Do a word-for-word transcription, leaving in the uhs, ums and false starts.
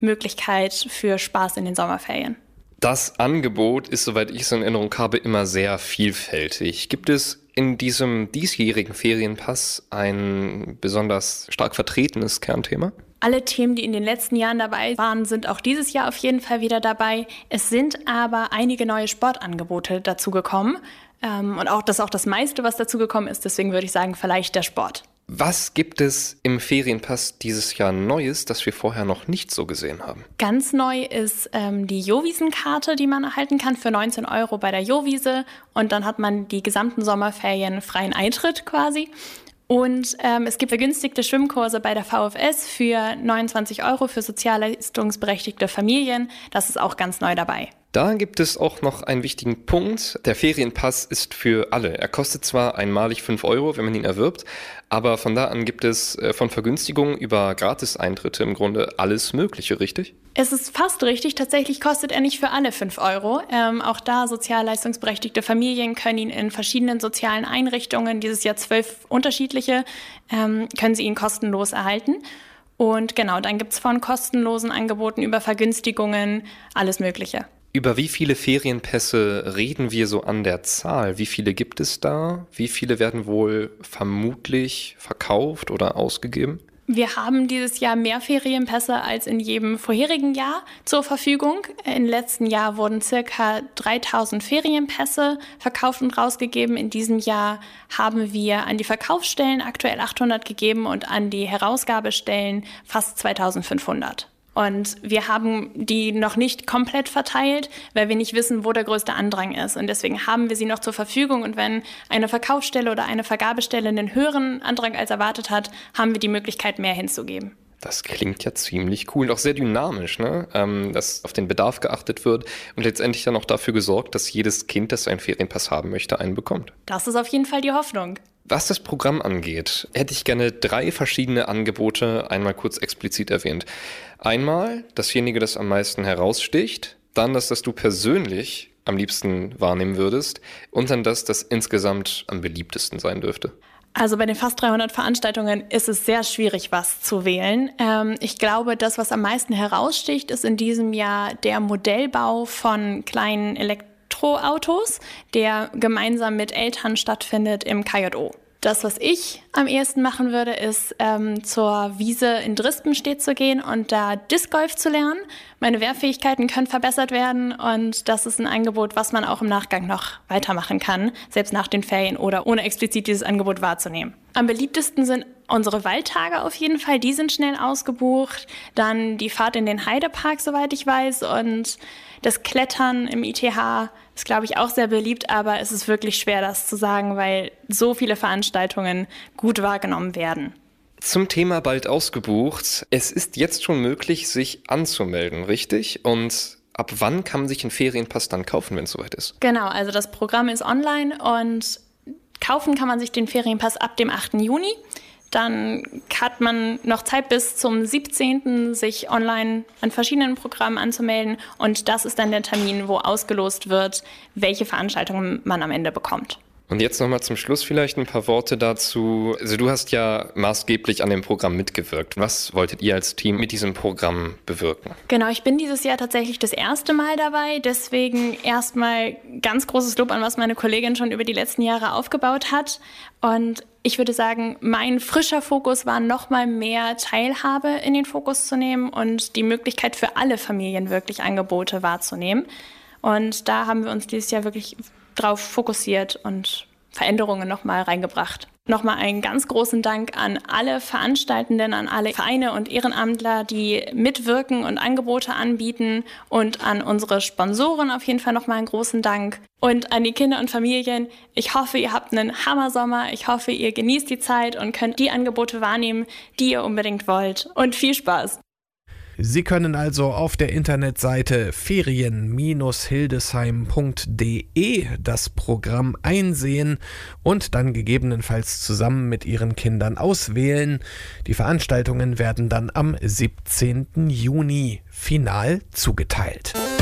Möglichkeit für Spaß in den Sommerferien. Das Angebot ist, soweit ich es in Erinnerung habe, immer sehr vielfältig. Gibt es in diesem diesjährigen Ferienpass ein besonders stark vertretenes Kernthema? Alle Themen, die in den letzten Jahren dabei waren, sind auch dieses Jahr auf jeden Fall wieder dabei. Es sind aber einige neue Sportangebote dazugekommen. Ähm, und auch das ist auch das meiste, was dazugekommen ist. Deswegen würde ich sagen, vielleicht der Sport. Was gibt es im Ferienpass dieses Jahr Neues, das wir vorher noch nicht so gesehen haben? Ganz neu ist ähm, die Jowiesen-Karte, die man erhalten kann für neunzehn Euro bei der Jowiese. Und dann hat man die gesamten Sommerferien freien Eintritt quasi. Und ähm, es gibt vergünstigte Schwimmkurse bei der V F S für neunundzwanzig Euro für sozialleistungsberechtigte Familien. Das ist auch ganz neu dabei. Da gibt es auch noch einen wichtigen Punkt. Der Ferienpass ist für alle. Er kostet zwar einmalig fünf Euro, wenn man ihn erwirbt, aber von da an gibt es von Vergünstigungen über Gratis-Eintritte im Grunde alles Mögliche, richtig? Es ist fast richtig. Tatsächlich kostet er nicht für alle fünf Euro. Ähm, auch da sozialleistungsberechtigte Familien können ihn in verschiedenen sozialen Einrichtungen, dieses Jahr zwölf unterschiedliche, ähm, können sie ihn kostenlos erhalten. Und genau, dann gibt es von kostenlosen Angeboten über Vergünstigungen alles Mögliche. Über wie viele Ferienpässe reden wir so an der Zahl? Wie viele gibt es da? Wie viele werden wohl vermutlich verkauft oder ausgegeben? Wir haben dieses Jahr mehr Ferienpässe als in jedem vorherigen Jahr zur Verfügung. Im letzten Jahr wurden circa dreitausend Ferienpässe verkauft und rausgegeben. In diesem Jahr haben wir an die Verkaufsstellen aktuell achthundert gegeben und an die Herausgabestellen fast zweitausendfünfhundert. Und wir haben die noch nicht komplett verteilt, weil wir nicht wissen, wo der größte Andrang ist. Und deswegen haben wir sie noch zur Verfügung. Und wenn eine Verkaufsstelle oder eine Vergabestelle einen höheren Andrang als erwartet hat, haben wir die Möglichkeit, mehr hinzugeben. Das klingt ja ziemlich cool und auch sehr dynamisch, ne? Ähm, dass auf den Bedarf geachtet wird und letztendlich dann auch dafür gesorgt, dass jedes Kind, das einen Ferienpass haben möchte, einen bekommt. Das ist auf jeden Fall die Hoffnung. Was das Programm angeht, hätte ich gerne drei verschiedene Angebote einmal kurz explizit erwähnt. Einmal dasjenige, das am meisten heraussticht, dann das, das du persönlich am liebsten wahrnehmen würdest und dann das, das insgesamt am beliebtesten sein dürfte. Also bei den fast dreihundert Veranstaltungen ist es sehr schwierig, was zu wählen. Ähm, ich glaube, das, was am meisten heraussticht, ist in diesem Jahr der Modellbau von kleinen Elektroautos, der gemeinsam mit Eltern stattfindet im K J O. Das, was ich am ehesten machen würde, ist ähm, zur Wiese in Drispenstedt zu gehen und da Disc Golf zu lernen. Meine Wehrfähigkeiten können verbessert werden und das ist ein Angebot, was man auch im Nachgang noch weitermachen kann, selbst nach den Ferien oder ohne explizit dieses Angebot wahrzunehmen. Am beliebtesten sind unsere Waldtage auf jeden Fall, die sind schnell ausgebucht. Dann die Fahrt in den Heidepark, soweit ich weiß, und das Klettern im I T H ist, glaube ich, auch sehr beliebt, aber es ist wirklich schwer, das zu sagen, weil so viele Veranstaltungen gut wahrgenommen werden. Zum Thema bald ausgebucht. Es ist jetzt schon möglich, sich anzumelden, richtig? Und ab wann kann man sich einen Ferienpass dann kaufen, wenn es soweit ist? Genau, also das Programm ist online und kaufen kann man sich den Ferienpass ab dem achten Juni. Dann hat man noch Zeit bis zum siebzehnten sich online an verschiedenen Programmen anzumelden. Und das ist dann der Termin, wo ausgelost wird, welche Veranstaltungen man am Ende bekommt. Und jetzt nochmal zum Schluss vielleicht ein paar Worte dazu. Also du hast ja maßgeblich an dem Programm mitgewirkt. Was wolltet ihr als Team mit diesem Programm bewirken? Genau, ich bin dieses Jahr tatsächlich das erste Mal dabei. Deswegen erstmal ganz großes Lob an was meine Kollegin schon über die letzten Jahre aufgebaut hat. Und ich würde sagen, mein frischer Fokus war, nochmal mehr Teilhabe in den Fokus zu nehmen und die Möglichkeit für alle Familien wirklich Angebote wahrzunehmen. Und da haben wir uns dieses Jahr wirklich drauf fokussiert und Veränderungen nochmal reingebracht. Nochmal einen ganz großen Dank an alle Veranstaltenden, an alle Vereine und Ehrenamtler, die mitwirken und Angebote anbieten, und an unsere Sponsoren auf jeden Fall nochmal einen großen Dank. Und an die Kinder und Familien, ich hoffe, ihr habt einen Hammersommer, ich hoffe, ihr genießt die Zeit und könnt die Angebote wahrnehmen, die ihr unbedingt wollt. Und viel Spaß! Sie können also auf der Internetseite ferien Bindestrich hildesheim Punkt de das Programm einsehen und dann gegebenenfalls zusammen mit Ihren Kindern auswählen. Die Veranstaltungen werden dann am siebzehnten Juni final zugeteilt.